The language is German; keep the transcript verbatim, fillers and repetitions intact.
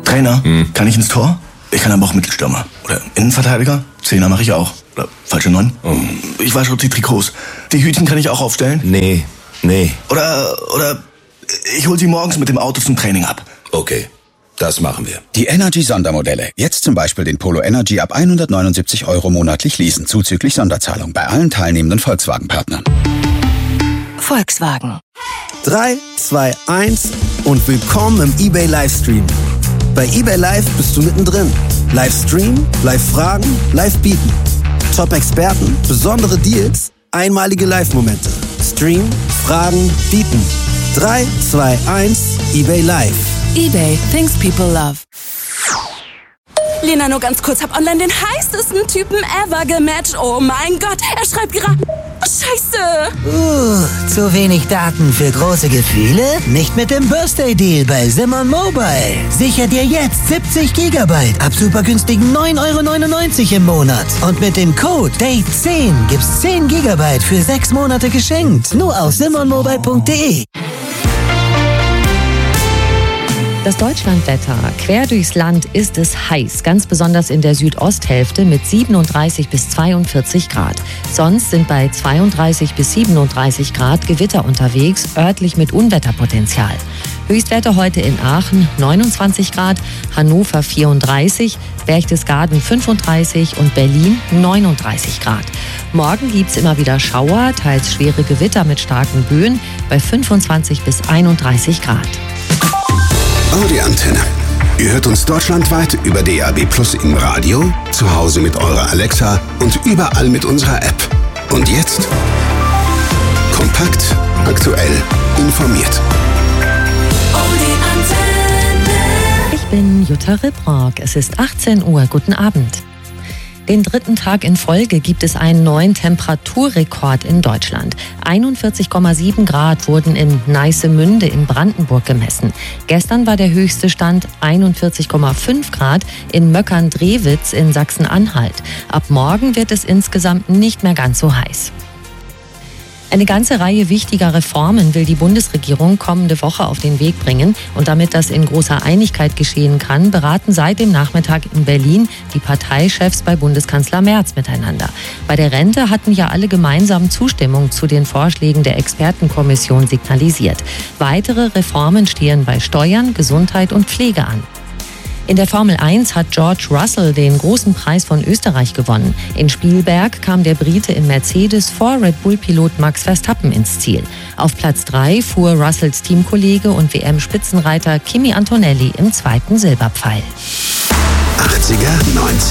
Trainer, hm. kann ich ins Tor? Ich kann aber auch Mittelstürmer. Oder Innenverteidiger? Zehner mache ich auch. Oder falsche Neun? Oh. Ich wasche auch die Trikots. Die Hütchen kann ich auch aufstellen? Nee, nee. Oder, oder ich hol sie morgens mit dem Auto zum Training ab. Okay, das machen wir. Die Energy-Sondermodelle. Jetzt zum Beispiel den Polo Energy ab hundertneunundsiebzig Euro monatlich leasen, zuzüglich Sonderzahlung bei allen teilnehmenden Volkswagen-Partnern. Volkswagen. drei, zwei, eins und willkommen im eBay Livestream. Bei eBay Live bist du mittendrin. Livestream, Live-Fragen, Live-Bieten. Top-Experten, besondere Deals, einmalige Live-Momente. Stream, Fragen, Bieten. drei, zwei, eins, eBay Live. eBay, things people love. Lena, nur ganz kurz, hab online den heißesten Typen ever gematcht. Oh mein Gott, er schreibt gerade... Scheiße! Uh, zu wenig Daten für große Gefühle? Nicht mit dem Birthday Deal bei Simon Mobile. Sicher dir jetzt siebzig Gigabyte ab super günstigen neun Euro neunundneunzig im Monat. Und mit dem Code Date zehn gibt's zehn Gigabyte für sechs Monate geschenkt. Nur auf simon mobile punkt de. Das Deutschlandwetter. Quer durchs Land ist es heiß, ganz besonders in der Südosthälfte mit siebenunddreißig bis zweiundvierzig Grad. Sonst sind bei zweiunddreißig bis siebenunddreißig Grad Gewitter unterwegs, örtlich mit Unwetterpotenzial. Höchstwerte heute in Aachen neunundzwanzig Grad, Hannover vierunddreißig, Berchtesgaden fünfunddreißig und Berlin neununddreißig Grad. Morgen gibt's immer wieder Schauer, teils schwere Gewitter mit starken Böen bei fünfundzwanzig bis einunddreißig Grad. Audi Antenne. Ihr hört uns deutschlandweit über D A B Plus im Radio, zu Hause mit eurer Alexa und überall mit unserer App. Und jetzt kompakt, aktuell, informiert. Audi Antenne. Ich bin Jutta Ribrock. Es ist achtzehn Uhr. Guten Abend. Den dritten Tag in Folge gibt es einen neuen Temperaturrekord in Deutschland. einundvierzig Komma sieben Grad wurden in Neissemünde in Brandenburg gemessen. Gestern war der höchste Stand einundvierzig Komma fünf Grad in Möckern-Drewitz in Sachsen-Anhalt. Ab morgen wird es insgesamt nicht mehr ganz so heiß. Eine ganze Reihe wichtiger Reformen will die Bundesregierung kommende Woche auf den Weg bringen. Und damit das in großer Einigkeit geschehen kann, beraten seit dem Nachmittag in Berlin die Parteichefs bei Bundeskanzler Merz miteinander. Bei der Rente hatten ja alle gemeinsam Zustimmung zu den Vorschlägen der Expertenkommission signalisiert. Weitere Reformen stehen bei Steuern, Gesundheit und Pflege an. In der Formel eins hat George Russell den großen Preis von Österreich gewonnen. In Spielberg kam der Brite im Mercedes vor Red Bull-Pilot Max Verstappen ins Ziel. Auf Platz drei fuhr Russells Teamkollege und W M-Spitzenreiter Kimi Antonelli im zweiten Silberpfeil. achtziger, neunziger